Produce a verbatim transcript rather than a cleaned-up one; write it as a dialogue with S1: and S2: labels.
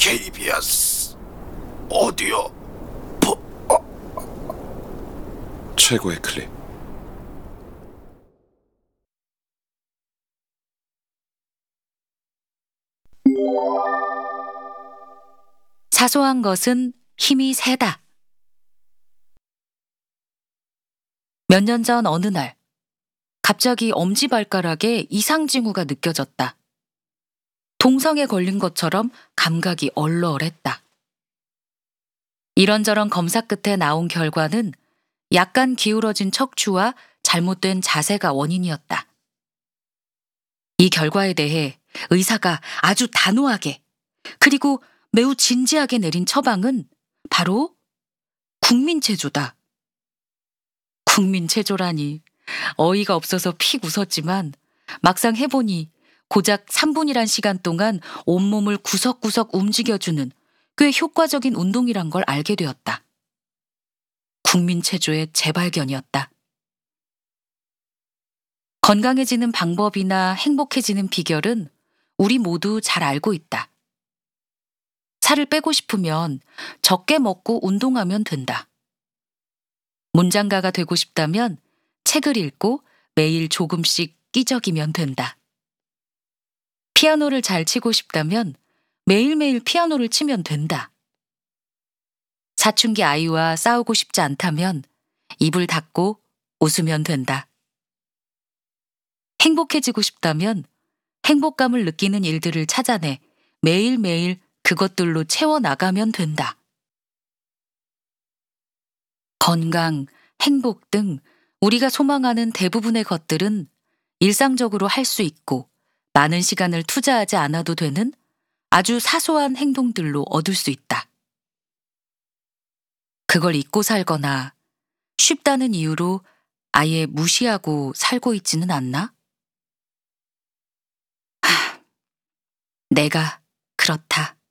S1: 케이비에스 오디오 부...
S2: 최고의 클립.
S3: 사소한 것은 힘이 세다. 몇 년 전 어느 날, 갑자기 엄지발가락에 이상 징후가 느껴졌다. 동상에 걸린 것처럼 감각이 얼얼했다. 이런저런 검사 끝에 나온 결과는 약간 기울어진 척추와 잘못된 자세가 원인이었다. 이 결과에 대해 의사가 아주 단호하게 그리고 매우 진지하게 내린 처방은 바로 국민체조다. 국민체조라니 어이가 없어서 픽 웃었지만 막상 해보니 고작 삼 분이란 시간 동안 온몸을 구석구석 움직여주는 꽤 효과적인 운동이란 걸 알게 되었다. 국민체조의 재발견이었다. 건강해지는 방법이나 행복해지는 비결은 우리 모두 잘 알고 있다. 살을 빼고 싶으면 적게 먹고 운동하면 된다. 문장가가 되고 싶다면 책을 읽고 매일 조금씩 끼적이면 된다. 피아노를 잘 치고 싶다면 매일매일 피아노를 치면 된다. 사춘기 아이와 싸우고 싶지 않다면 입을 닫고 웃으면 된다. 행복해지고 싶다면 행복감을 느끼는 일들을 찾아내 매일매일 그것들로 채워나가면 된다. 건강, 행복 등 우리가 소망하는 대부분의 것들은 일상적으로 할 수 있고 많은 시간을 투자하지 않아도 되는 아주 사소한 행동들로 얻을 수 있다. 그걸 잊고 살거나 쉽다는 이유로 아예 무시하고 살고 있지는 않나? 하, 내가 그렇다.